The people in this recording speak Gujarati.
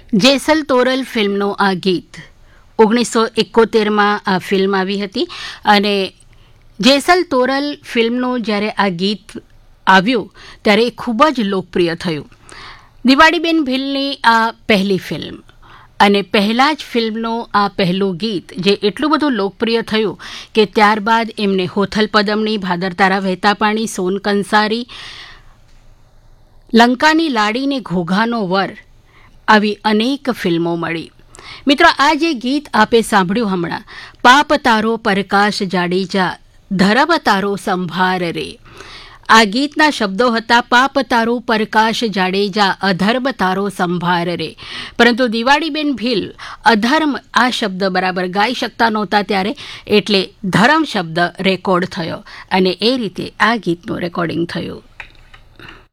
જેસલ તોરલ ફિલ્મનું આ ગીત 1971માં આ ફિલ્મ આવી હતી અને જેસલ તોરલ ફિલ્મનું જ્યારે આ ગીત આવ્યું ત્યારે એ ખૂબ જ લોકપ્રિય થયું. દિવાળીબેન ભીલની આ પહેલી ફિલ્મ અને પહેલાં જ ફિલ્મનું આ પહેલું ગીત જે એટલું બધું લોકપ્રિય થયું કે ત્યારબાદ એમને હોથલ પદમની, ભાદરતારા વહેતા પાણી, સોન કંસારી, લંકાની લાડીને ઘોઘાનો વર આવી અનેક ફિલ્મો મળી. મિત્રો, આ જે ગીત આપે સાંભળ્યું હમણાં, પાપ તારો પરકાશ જાડેજા, ધરબ તારો સંભાર રે, આ ગીતના શબ્દો હતા પાપ તારો પરકાશ જાડેજા, અધર્મ તારો સંભાર રે. પરંતુ દિવાળીબેન ભીલ અધર્મ આ શબ્દ બરાબર ગાઈ શકતા નહોતા ત્યારે, એટલે ધર્મ શબ્દ રેકોર્ડ થયો અને એ રીતે આ ગીતનું રેકોર્ડિંગ થયું.